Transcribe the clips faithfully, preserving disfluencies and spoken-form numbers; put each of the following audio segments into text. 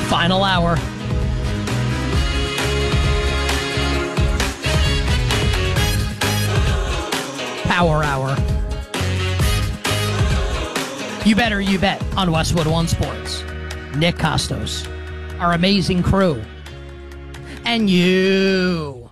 Final hour. Power hour. You better, you bet on Westwood One Sports. Nick Costos, our amazing crew, and you.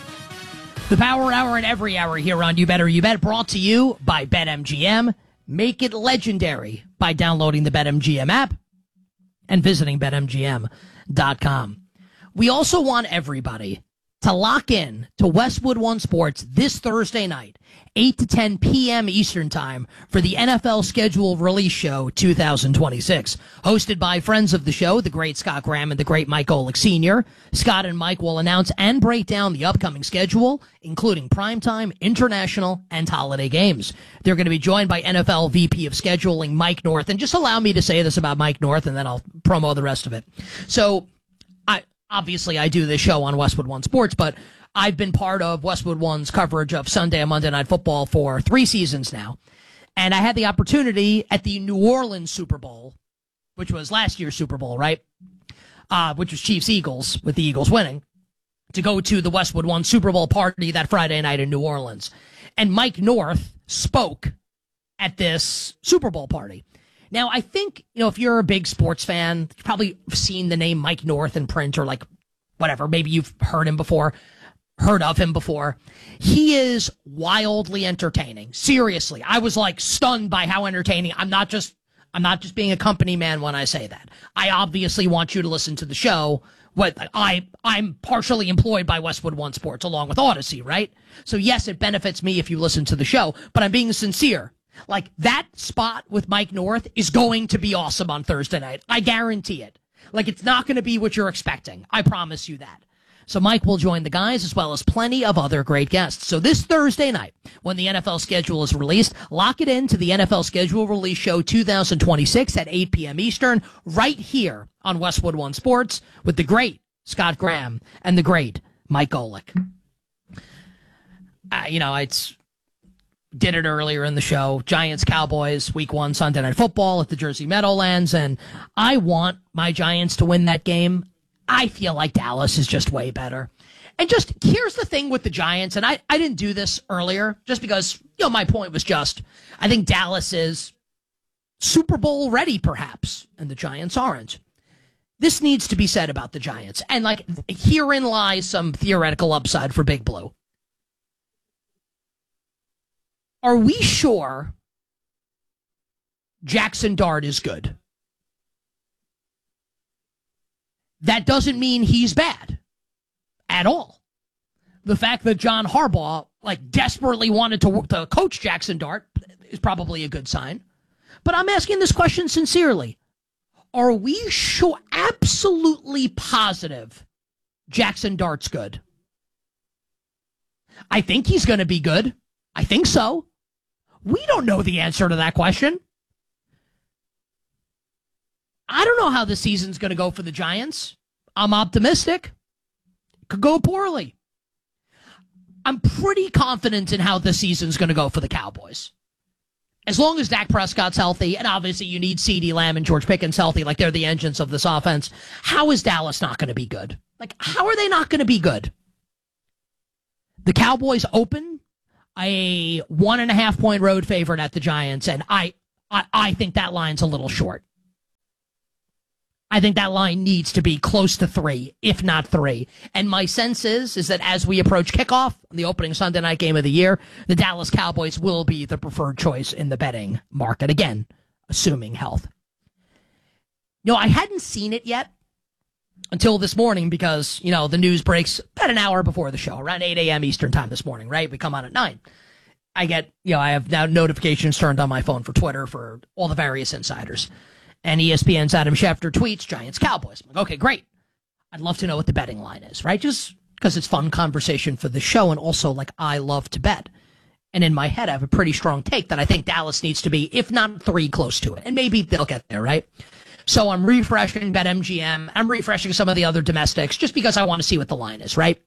The Power Hour and every hour here on You Better, You Bet, brought to you by BetMGM. Make it legendary by downloading the BetMGM app and visiting Bet M G M dot com. We also want everybody to lock in to Westwood One Sports this Thursday night, eight to ten p.m. Eastern Time, for the N F L Schedule Release Show two thousand twenty-six. Hosted by friends of the show, the great Scott Graham and the great Mike Golick Senior Scott and Mike will announce and break down the upcoming schedule, including primetime, international, and holiday games. They're going to be joined by N F L V P of Scheduling, Mike North. And just allow me to say this about Mike North, and then I'll promo the rest of it. So, I obviously, I do this show on Westwood One Sports, but I've been part of Westwood One's coverage of Sunday and Monday Night Football for three seasons now. And I had the opportunity at the New Orleans Super Bowl, which was last year's Super Bowl, right? Uh, which was Chiefs-Eagles, with the Eagles winning, to go to the Westwood One Super Bowl party that Friday night in New Orleans. And Mike North spoke at this Super Bowl party. Now, I think, you know, if you're a big sports fan, you've probably seen the name Mike North in print, or like whatever. Maybe you've heard him before, heard of him before. He is wildly entertaining. Seriously. I was like stunned by how entertaining. I'm not just, I'm not just being a company man when I say that. I obviously want you to listen to the show. What I, I'm partially employed by Westwood One Sports along with Odyssey, right? So yes, it benefits me if you listen to the show, but I'm being sincere. Like, that spot with Mike North is going to be awesome on Thursday night. I guarantee it. Like, it's not going to be what you're expecting. I promise you that. So Mike will join the guys, as well as plenty of other great guests. So this Thursday night, when the N F L schedule is released, lock it in to the N F L Schedule Release Show two thousand twenty-six at eight p.m. Eastern, right here on Westwood One Sports, with the great Scott Graham and the great Mike Golick. Uh, you know, it's... Did it earlier in the show. Giants, Cowboys, week one, Sunday Night Football at the Jersey Meadowlands. And I want my Giants to win that game. I feel like Dallas is just way better. And just, here's the thing with the Giants. And I, I didn't do this earlier just because, you know, my point was just, I think Dallas is Super Bowl ready, perhaps, and the Giants aren't. This needs to be said about the Giants. And, like, herein lies some theoretical upside for Big Blue. Are we sure Jackson Dart is good? That doesn't mean he's bad at all. The fact that John Harbaugh, like, desperately wanted to, to coach Jackson Dart is probably a good sign. But I'm asking this question sincerely. Are we sure, absolutely positive Jackson Dart's good? I think he's going to be good. I think so. We don't know the answer to that question. I don't know how the season's going to go for the Giants. I'm optimistic. It could go poorly. I'm pretty confident in how the season's going to go for the Cowboys. As long as Dak Prescott's healthy, and obviously you need CeeDee Lamb and George Pickens healthy, like they're the engines of this offense, how is Dallas not going to be good? Like, how are they not going to be good? The Cowboys open a one and a half point road favorite at the Giants, and I, I, I think that line's a little short. I think that line needs to be close to three, if not three. And my sense is, is that as we approach kickoff, the opening Sunday night game of the year, the Dallas Cowboys will be the preferred choice in the betting market. Again, assuming health. You know, I hadn't seen it yet until this morning because, you know, the news breaks about an hour before the show, around eight a.m. Eastern time this morning, right? We come on at nine. I get, you know, I have now notifications turned on my phone for Twitter for all the various insiders. And E S P N's Adam Schefter tweets Giants Cowboys. I'm like, okay, great. I'd love to know what the betting line is, right? Just because it's fun conversation for the show, and also, like, I love to bet. And in my head, I have a pretty strong take that I think Dallas needs to be, if not three, close to it. And maybe they'll get there, right? So I'm refreshing BetMGM. I'm refreshing some of the other domestics just because I want to see what the line is, right?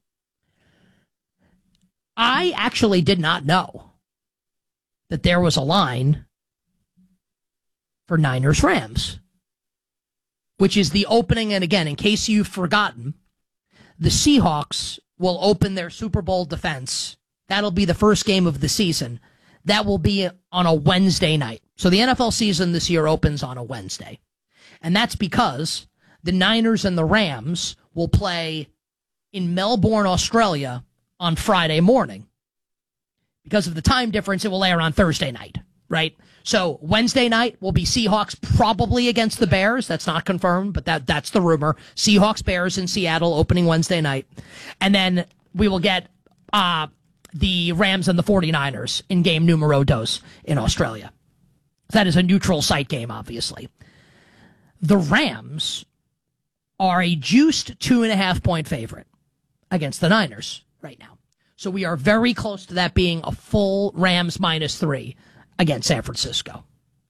I actually did not know that there was a line for Niners Rams. which is the opening. And again, in case you've forgotten, the Seahawks will open their Super Bowl defense. That'll be the first game of the season. That will be on a Wednesday night. So the N F L season this year opens on a Wednesday. And that's because the Niners and the Rams will play in Melbourne, Australia on Friday morning. Because of the time difference, it will air on Thursday night, right? So Wednesday night will be Seahawks probably against the Bears. That's not confirmed, but that that's the rumor. Seahawks, Bears in Seattle opening Wednesday night. And then we will get uh, the Rams and the 49ers in game numero dos in Australia. That is a neutral site game, obviously. The Rams are a juiced two and a half point favorite against the Niners right now. So we are very close to that being a full Rams minus three against San Francisco.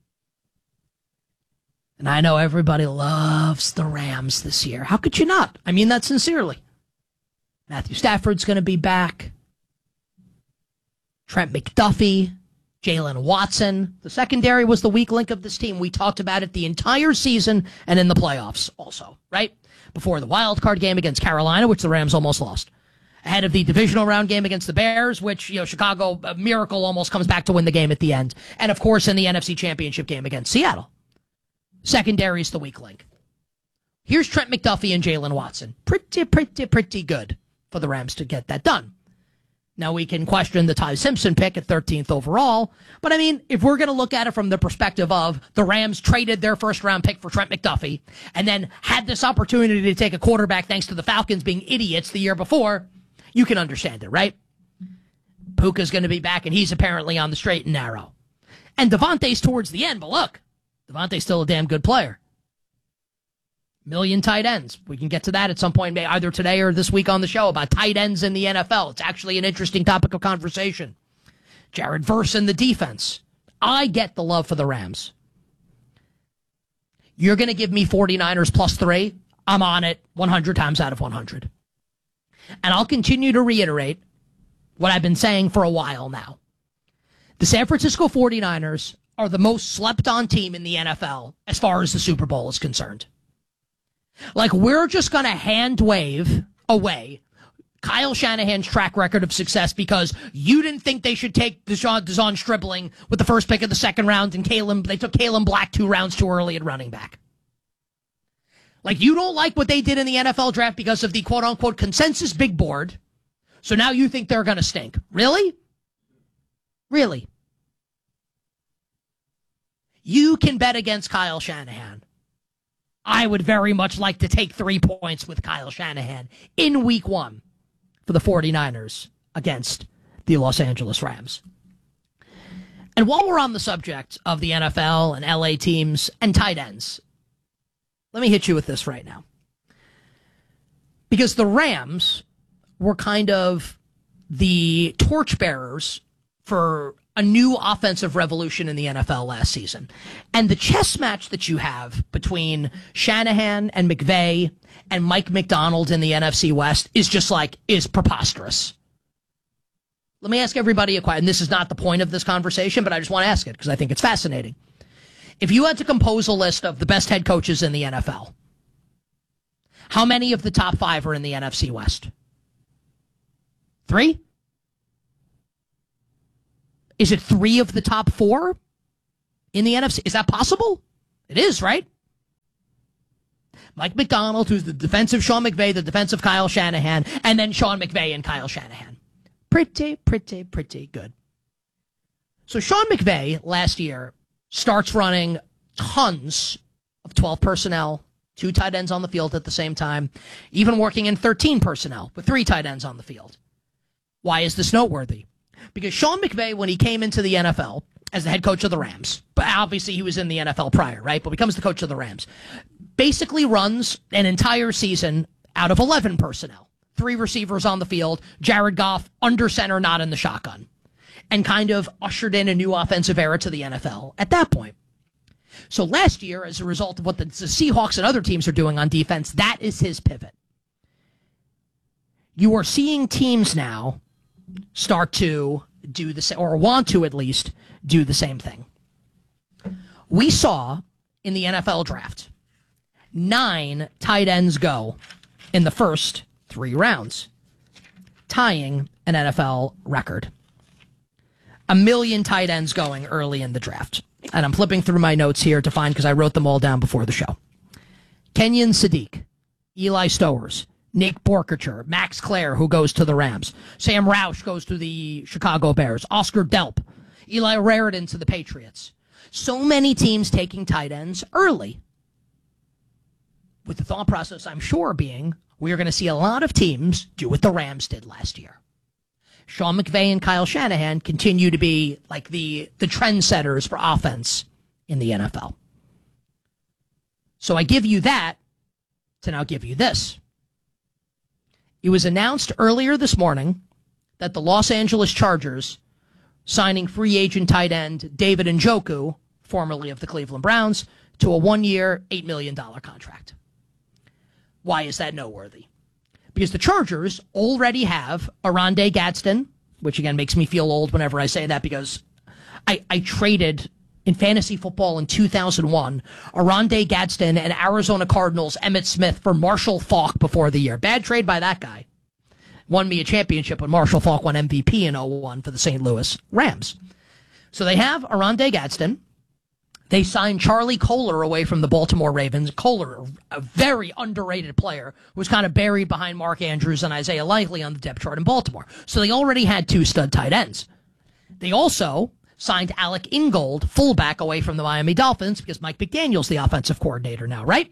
And I know everybody loves the Rams this year. How could you not? I mean that sincerely. Matthew Stafford's going to be back. Trent McDuffie, Jalen Watson. The secondary was the weak link of this team. We talked about it the entire season and in the playoffs also, right? Before the wild card game against Carolina, which the Rams almost lost. Ahead of the divisional round game against the Bears, which, you know, Chicago, a miracle, almost comes back to win the game at the end. And, of course, in the N F C Championship game against Seattle. Secondary is the weak link. Here's Trent McDuffie and Jalen Watson. Pretty, pretty, pretty good for the Rams to get that done. Now, we can question the Ty Simpson pick at thirteenth overall, but, I mean, if we're going to look at it from the perspective of the Rams traded their first-round pick for Trent McDuffie and then had this opportunity to take a quarterback thanks to the Falcons being idiots the year before, you can understand it, right? Puka's going to be back, and he's apparently on the straight and narrow. And Devontae's towards the end, but look, Devontae's still a damn good player. Million tight ends. We can get to that at some point, either today or this week on the show, about tight ends in the N F L. It's actually an interesting topic of conversation. Jared Verse in the defense. I get the love for the Rams. You're going to give me 49ers plus three? I'm on it one hundred times out of one hundred. And I'll continue to reiterate what I've been saying for a while now. The San Francisco 49ers are the most slept-on team in the N F L as far as the Super Bowl is concerned. Like, we're just going to hand-wave away Kyle Shanahan's track record of success because you didn't think they should take Deshaun, Deshaun Stribling with the first pick of the second round, and Kalen, they took Kalen Black two rounds too early at running back. Like, you don't like what they did in the N F L draft because of the quote-unquote consensus big board, so now you think they're going to stink. Really? Really? You can bet against Kyle Shanahan. I would very much like to take three points with Kyle Shanahan in week one for the 49ers against the Los Angeles Rams. And while we're on the subject of the N F L and L A teams and tight ends, let me hit you with this right now. Because the Rams were kind of the torchbearers for a new offensive revolution in the N F L last season. And the chess match that you have between Shanahan and McVay and Mike McDonald in the N F C West is just like, is preposterous. Let me ask everybody a question. And this is not the point of this conversation, but I just want to ask it because I think it's fascinating. If you had to compose a list of the best head coaches in the N F L, how many of the top five are in the N F C West? Three? Is it three of the top four in the N F C? Is that possible? It is, right? Mike McDonald, who's the defensive Sean McVay, the defensive Kyle Shanahan, and then Sean McVay and Kyle Shanahan. Pretty, pretty, pretty good. So Sean McVay last year starts running tons of twelve personnel, two tight ends on the field at the same time, even working in thirteen personnel with three tight ends on the field. Why is this noteworthy? Because Sean McVay, when he came into the N F L as the head coach of the Rams, but obviously he was in the N F L prior, right? But becomes the coach of the Rams, basically runs an entire season out of eleven personnel. Three receivers on the field, Jared Goff under center, not in the shotgun, and kind of ushered in a new offensive era to the N F L at that point. So last year, as a result of what the, the Seahawks and other teams are doing on defense, that is his pivot. You are seeing teams now start to do the same, or want to at least do the same thing. We saw in the N F L draft nine tight ends go in the first three rounds, tying an N F L record. A million tight ends going early in the draft. And I'm flipping through my notes here to find, because I wrote them all down before the show. Kenyon Sadiq, Eli Stowers, Nick Borkacher, Max Clare, who goes to the Rams, Sam Roush goes to the Chicago Bears, Oscar Delp, Eli Raridan to the Patriots. So many teams taking tight ends early. With the thought process, I'm sure, being we are going to see a lot of teams do what the Rams did last year. Sean McVay and Kyle Shanahan continue to be like the, the trendsetters for offense in the N F L. So I give you that to now give you this. It was announced earlier this morning that the Los Angeles Chargers signing free agent tight end David Njoku, formerly of the Cleveland Browns, to a one-year, eight million dollars contract. Why is that noteworthy? Because the Chargers already have Oronde Gadsden, which again makes me feel old whenever I say that, because I, I traded in fantasy football in two thousand one Oronde Gadsden and Arizona Cardinals Emmitt Smith for Marshall Faulk before the year. Bad trade by that guy. Won me a championship when Marshall Faulk won M V P in oh one for the Saint Louis Rams. So they have Oronde Gadsden. They signed Charlie Kolar away from the Baltimore Ravens. Kolar, a very underrated player, was kind of buried behind Mark Andrews and Isaiah Likely on the depth chart in Baltimore. So they already had two stud tight ends. They also signed Alec Ingold, fullback, away from the Miami Dolphins, because Mike McDaniel's the offensive coordinator now, right?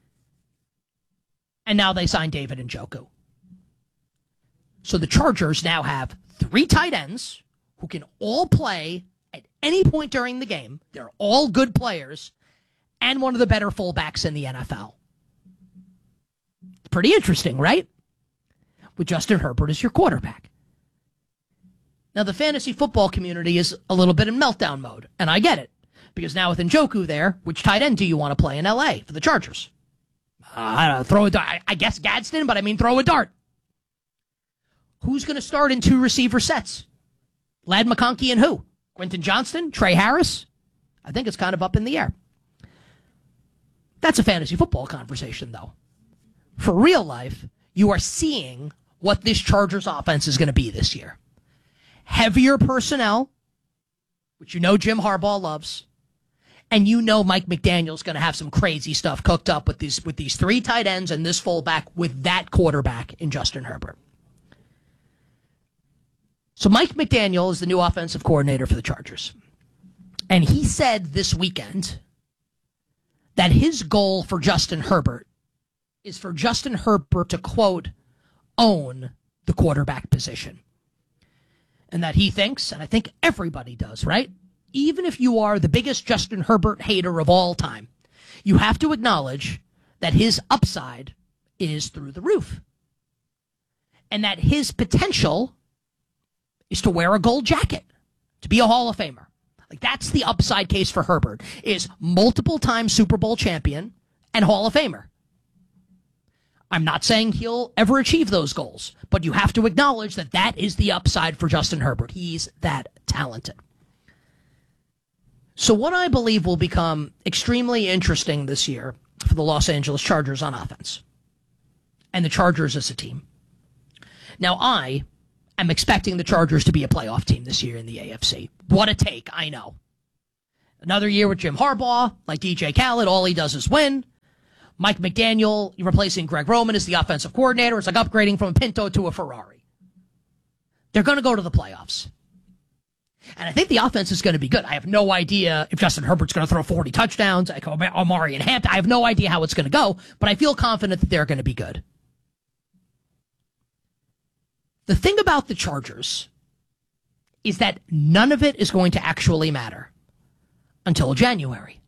And now they signed David Njoku. So the Chargers now have three tight ends who can all play at any point during the game. They're all good players, and one of the better fullbacks in the N F L. Pretty interesting, right? With Justin Herbert as your quarterback. Now, the fantasy football community is a little bit in meltdown mode, and I get it. Because now with Njoku there, which tight end do you want to play in L A for the Chargers? Uh, I don't know, throw a dart. I, I guess Gadsden, but I mean throw a dart. Who's going to start in two receiver sets? Ladd McConkey and who? Quentin Johnston? Trey Harris? I think it's kind of up in the air. That's a fantasy football conversation, though. For real life, you are seeing what this Chargers offense is going to be this year. Heavier personnel, which you know Jim Harbaugh loves, and you know Mike McDaniel's going to have some crazy stuff cooked up with these with these three tight ends and this fullback with that quarterback in Justin Herbert. So Mike McDaniel is the new offensive coordinator for the Chargers. And he said this weekend that his goal for Justin Herbert is for Justin Herbert to, quote, own the quarterback position. And that he thinks, and I think everybody does, right? Even if you are the biggest Justin Herbert hater of all time, you have to acknowledge that his upside is through the roof. And that his potential is to wear a gold jacket, to be a Hall of Famer. Like, that's the upside case for Herbert, is multiple-time Super Bowl champion and Hall of Famer. I'm not saying he'll ever achieve those goals, but you have to acknowledge that that is the upside for Justin Herbert. He's that talented. So what I believe will become extremely interesting this year for the Los Angeles Chargers on offense, and the Chargers as a team. Now, I am expecting the Chargers to be a playoff team this year in the A F C. What a take, I know. Another year with Jim Harbaugh, like D J Khaled, all he does is win. Mike McDaniel replacing Greg Roman as the offensive coordinator. It's like upgrading from a Pinto to a Ferrari. They're going to go to the playoffs. And I think the offense is going to be good. I have no idea if Justin Herbert's going to throw forty touchdowns, like Omari and Hampton. I have no idea how it's going to go, but I feel confident that they're going to be good. The thing about the Chargers is that none of it is going to actually matter until January.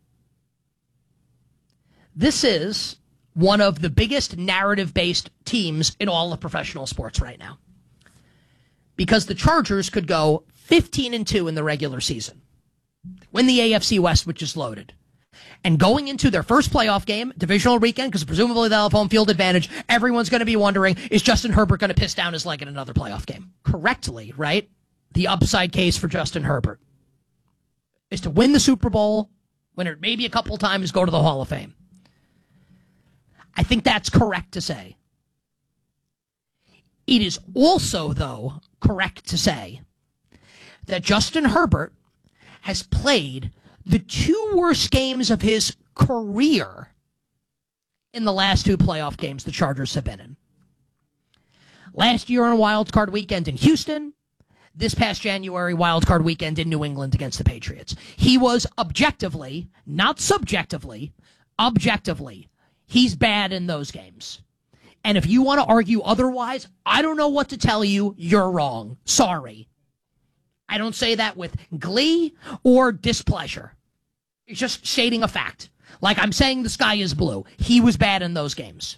This is one of the biggest narrative-based teams in all of professional sports right now. Because the Chargers could go fifteen and two in the regular season, win the A F C West, which is loaded, and going into their first playoff game, divisional weekend, because presumably they'll have home field advantage, everyone's going to be wondering, is Justin Herbert going to piss down his leg in another playoff game? Correctly, right? The upside case for Justin Herbert is to win the Super Bowl, win it maybe a couple times, go to the Hall of Fame. I think that's correct to say. It is also, though, correct to say that Justin Herbert has played the two worst games of his career in the last two playoff games the Chargers have been in. Last year on a wild card weekend in Houston, this past January wild card weekend in New England against the Patriots. He was objectively, not subjectively, objectively, he's bad in those games. And if you want to argue otherwise, I don't know what to tell you. You're wrong. Sorry. I don't say that with glee or displeasure. It's just stating a fact. Like I'm saying the sky is blue. He was bad in those games.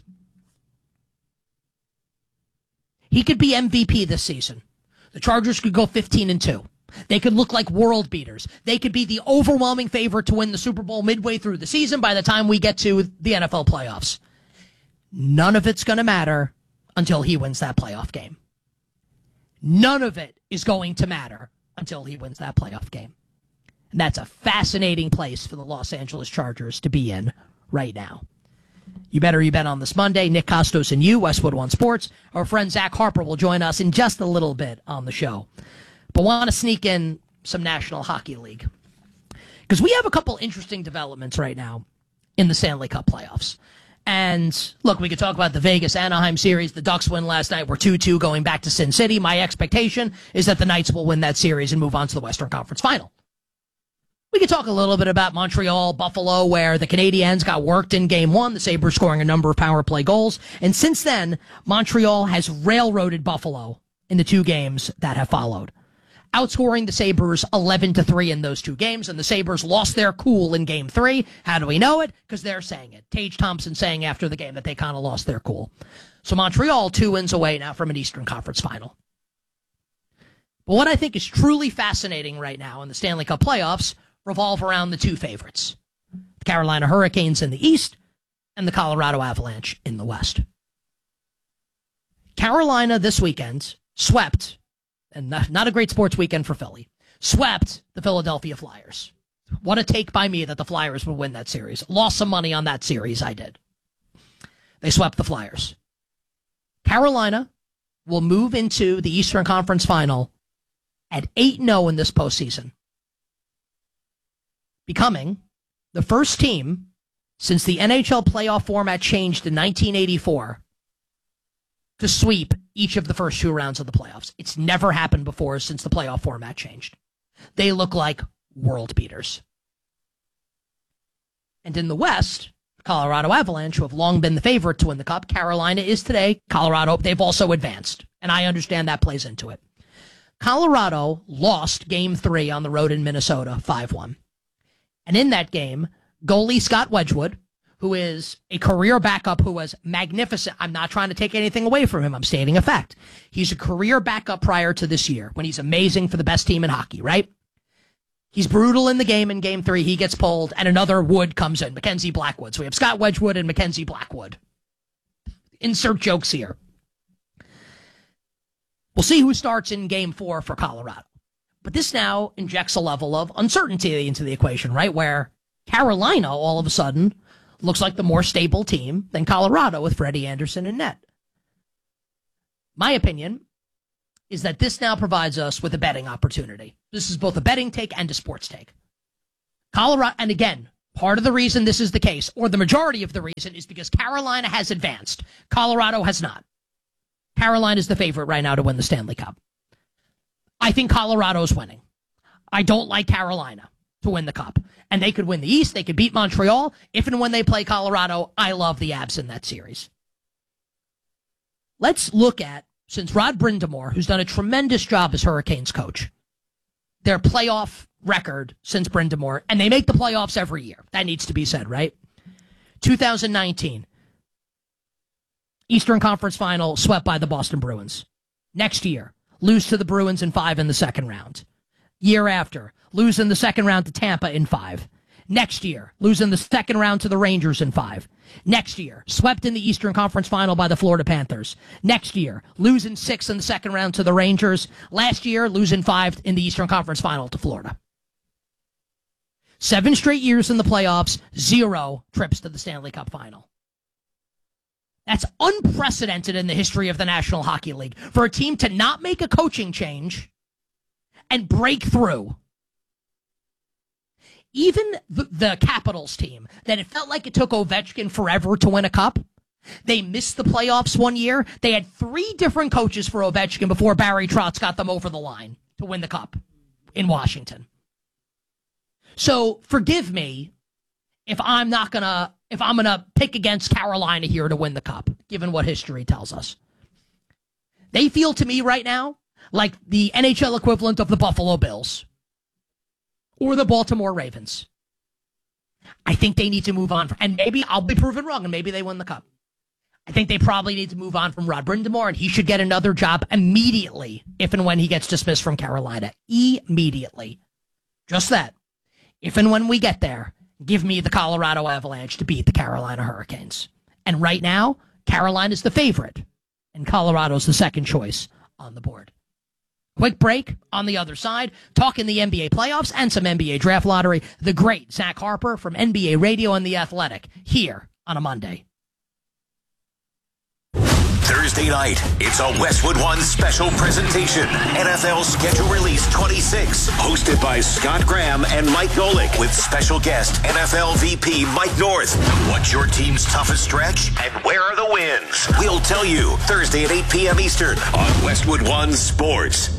He could be M V P this season. The Chargers could go fifteen and two. They could look like world beaters. They could be the overwhelming favorite to win the Super Bowl midway through the season by the time we get to the N F L playoffs. None of it's going to matter until he wins that playoff game. None of it is going to matter until he wins that playoff game. And that's a fascinating place for the Los Angeles Chargers to be in right now. You better you bet on this Monday. Nick Costos and you, Westwood One Sports. Our friend Zach Harper will join us in just a little bit on the show. But want to sneak in some National Hockey League. Because we have a couple interesting developments right now in the Stanley Cup playoffs. And look, we could talk about the Vegas-Anaheim series. The Ducks win last night. We're two two going back to Sin City. My expectation is that the Knights will win that series and move on to the Western Conference Final. We could talk a little bit about Montreal, Buffalo, where the Canadiens got worked in game one, the Sabres scoring a number of power play goals. And since then, Montreal has railroaded Buffalo in the two games that have followed, outscoring the Sabres eleven to three in those two games, and the Sabres lost their cool in game three. How do we know it? Because they're saying it. Tage Thompson saying after the game that they kind of lost their cool. So Montreal, two wins away now from an Eastern Conference Final. But what I think is truly fascinating right now in the Stanley Cup playoffs revolve around the two favorites, the Carolina Hurricanes in the East and the Colorado Avalanche in the West. Carolina this weekend swept, and not, not a great sports weekend for Philly, swept the Philadelphia Flyers. What a take by me that the Flyers would win that series. Lost some money on that series, I did. They swept the Flyers. Carolina will move into the Eastern Conference Final at eight and oh in this postseason, becoming the first team since the N H L playoff format changed in nineteen eighty-four to sweep each of the first two rounds of the playoffs. It's never happened before since the playoff format changed. They look like world beaters. And in the West, Colorado Avalanche, who have long been the favorite to win the Cup, Carolina is today. Colorado, they've also advanced, and I understand that plays into it. Colorado lost game three on the road in Minnesota, five one. And in that game, goalie Scott Wedgwood, who is a career backup who was magnificent. I'm not trying to take anything away from him. I'm stating a fact. He's a career backup prior to this year when he's amazing for the best team in hockey, right? He's brutal in the game in game three. He gets pulled, and another Wood comes in, Mackenzie Blackwood. So we have Scott Wedgwood and Mackenzie Blackwood. Insert jokes here. We'll see who starts in game four for Colorado. But this now injects a level of uncertainty into the equation, right? Where Carolina, all of a sudden, looks like the more stable team than Colorado with Freddie Anderson in net. My opinion is that this now provides us with a betting opportunity. This is both a betting take and a sports take. Colorado, and again, part of the reason this is the case, or the majority of the reason, is because Carolina has advanced. Colorado has not. Carolina is the favorite right now to win the Stanley Cup. I think Colorado's winning. I don't like Carolina to win the Cup. And they could win the East. They could beat Montreal. If and when they play Colorado, I love the Abs in that series. Let's look at, since Rod Brind'Amour, who's done a tremendous job as Hurricanes coach, their playoff record since Brind'Amour, and they make the playoffs every year. That needs to be said, right? two thousand nineteen, Eastern Conference Final, swept by the Boston Bruins. Next year, lose to the Bruins in five in the second round. Year after, lose in the second round to Tampa in five. Next year, lose in the second round to the Rangers in five. Next year, swept in the Eastern Conference Final by the Florida Panthers. Next year, lose in six in the second round to the Rangers. Last year, lose in five in the Eastern Conference Final to Florida. Seven straight years in the playoffs, zero trips to the Stanley Cup Final. That's unprecedented in the history of the National Hockey League for a team to not make a coaching change and break through. Even the, the Capitals team, that it felt like it took Ovechkin forever to win a cup. They missed the playoffs one year. They had three different coaches for Ovechkin before Barry Trotz got them over the line to win the cup in Washington. So forgive me if I'm not gonna if I'm gonna pick against Carolina here to win the cup, given what history tells us. They feel to me right now like the N H L equivalent of the Buffalo Bills or the Baltimore Ravens. I think they need to move on, and maybe I'll be proven wrong, and maybe they win the cup. I think they probably need to move on from Rod Brind'Amour, and he should get another job immediately if and when he gets dismissed from Carolina. Immediately. Just that. If and when we get there, give me the Colorado Avalanche to beat the Carolina Hurricanes. And right now, Carolina's the favorite, and Colorado's the second choice on the board. Quick break on the other side, talking the N B A playoffs and some N B A draft lottery. The great Zach Harper from N B A Radio and The Athletic here on a Monday. Thursday night, it's a Westwood One special presentation. N F L Schedule Release twenty-six, hosted by Scott Graham and Mike Golick, with special guest N F L V P Mike North. What's your team's toughest stretch, and where are the wins? We'll tell you Thursday at eight p.m. Eastern on Westwood One Sports.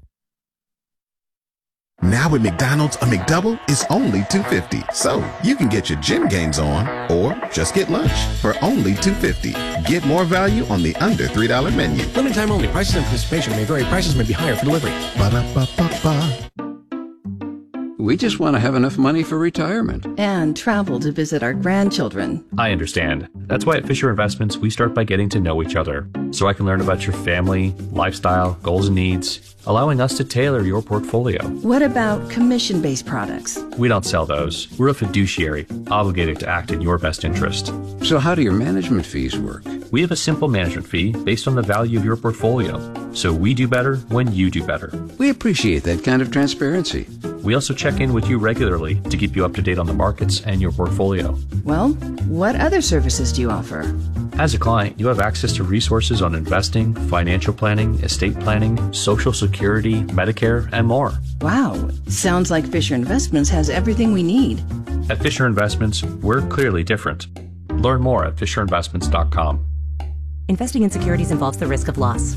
Now at McDonald's, a McDouble is only two dollars and fifty cents. So you can get your gym gains on or just get lunch for only two dollars and fifty cents. Get more value on the under three dollar menu. Limited time only. Prices and participation may vary. Prices may be higher for delivery. Ba-da-ba-ba-ba. We just want to have enough money for retirement. And travel to visit our grandchildren. I understand. That's why at Fisher Investments, we start by getting to know each other, so I can learn about your family, lifestyle, goals and needs, allowing us to tailor your portfolio. What about commission-based products? We don't sell those. We're a fiduciary, obligated to act in your best interest. So how do your management fees work? We have a simple management fee based on the value of your portfolio, so we do better when you do better. We appreciate that kind of transparency. We also check in with you regularly to keep you up to date on the markets and your portfolio. Well, what other services do you offer? As a client, you have access to resources on investing, financial planning, estate planning, Social Security, Medicare, and more. Wow, sounds like Fisher Investments has everything we need. At Fisher Investments, we're clearly different. Learn more at fisher investments dot com. Investing in securities involves the risk of loss.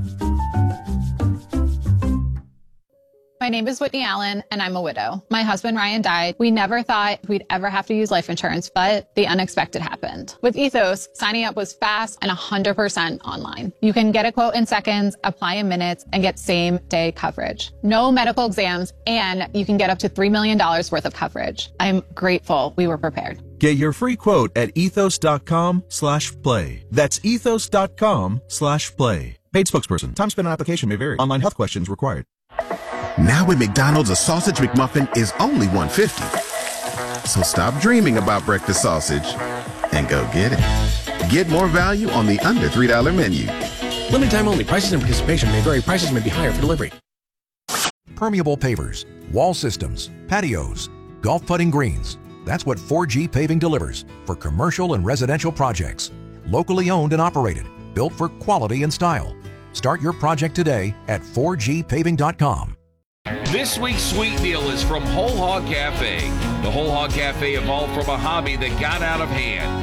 My name is Whitney Allen, and I'm a widow. My husband, Ryan, died. We never thought we'd ever have to use life insurance, but the unexpected happened. With Ethos, signing up was fast and one hundred percent online. You can get a quote in seconds, apply in minutes, and get same-day coverage. No medical exams, and you can get up to three million dollars worth of coverage. I'm grateful we were prepared. Get your free quote at ethos.com slash play. That's ethos.com slash play. Paid spokesperson. Time spent on application may vary. Online health questions required. Now at McDonald's, a sausage McMuffin is only one dollar and fifty cents. So stop dreaming about breakfast sausage and go get it. Get more value on the under three dollar menu. Limited time only. Prices and participation may vary. Prices may be higher for delivery. Permeable pavers, wall systems, patios, golf putting greens. That's what four G Paving delivers for commercial and residential projects. Locally owned and operated, built for quality and style. Start your project today at four G paving dot com. This week's sweet deal is from Whole Hog Cafe. The Whole Hog Cafe evolved from a hobby that got out of hand.